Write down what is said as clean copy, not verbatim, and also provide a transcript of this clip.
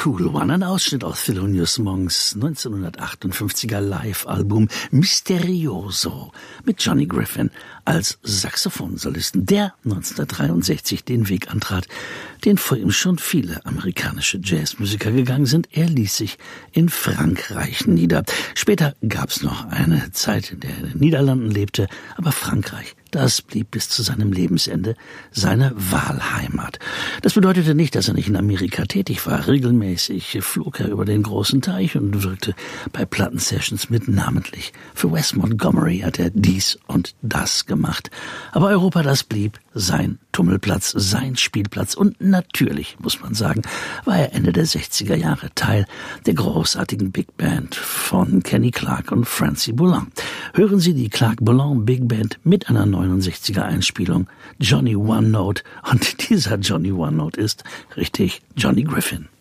Cool One, ein Ausschnitt aus Thelonious Monks 1958er Live-Album Misterioso mit Johnny Griffin als Saxophonsolisten, der 1963 den Weg antrat, den vor ihm schon viele amerikanische Jazzmusiker gegangen sind. Er ließ sich in Frankreich nieder. Später gab's noch eine Zeit, in der er in den Niederlanden lebte, aber Frankreich, das blieb bis zu seinem Lebensende seine Wahlheimat. Das bedeutete nicht, dass er nicht in Amerika tätig war. Regelmäßig flog er über den großen Teich und wirkte bei Plattensessions mit. Namentlich für Wes Montgomery hat er dies und das gemacht. Aber Europa, das blieb sein Tummelplatz, sein Spielplatz. Und natürlich, muss man sagen, war er Ende der 60er Jahre Teil der großartigen Big Band von Kenny Clarke und Francie Boulin. Hören Sie die Clarke-Boulin Big Band mit einer 69er Einspielung, Johnny One Note. Und dieser Johnny One Note ist richtig Johnny Griffin.